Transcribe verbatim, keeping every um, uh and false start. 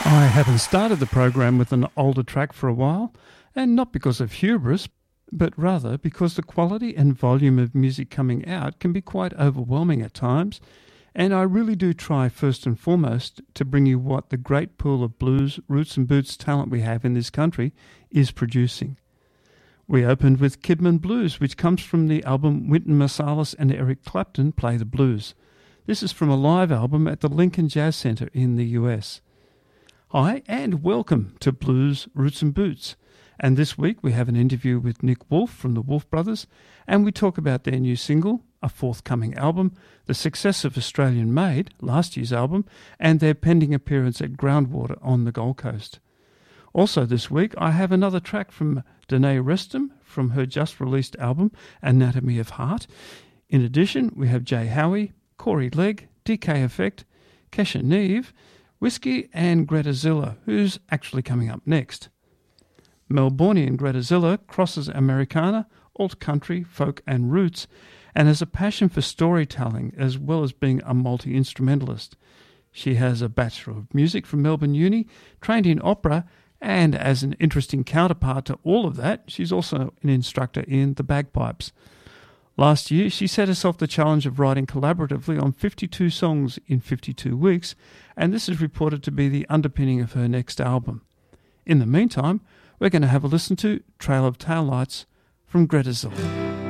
I haven't started the program with an older track for a while, and not because of hubris, but rather because the quality and volume of music coming out can be quite overwhelming at times, and I really do try first and foremost to bring you what the great pool of blues, roots and boots talent we have in this country is producing. We opened with Kidman Blues, which comes from the album Wynton Marsalis and Eric Clapton Play the Blues. This is from a live album at the Lincoln Jazz Center in the U S. Hi and welcome to Blues, Roots and Boots. And this week we have an interview with Nick Wolf from the Wolf Brothers, and we talk about their new single, a forthcoming album, the success of Australian Made, last year's album, and their pending appearance at Groundwater on the Gold Coast. Also this week I have another track from Danae Reston from her just-released album, Anatomy of Heart. In addition, we have Jay Howie, Corey Legg, D K Effect, Kesha Neve, Whiskey and Greta Zilla, who's actually coming up next. Melbourneian Greta Zilla crosses Americana, alt-country, folk and roots, and has a passion for storytelling as well as being a multi-instrumentalist. She has a Bachelor of Music from Melbourne Uni, trained in opera, and as an interesting counterpart to all of that, she's also an instructor in the bagpipes. Last year, she set herself the challenge of writing collaboratively on fifty-two songs in fifty-two weeks, and this is reported to be the underpinning of her next album. In the meantime, we're going to have a listen to Trail of Taillights from Greta Zilla.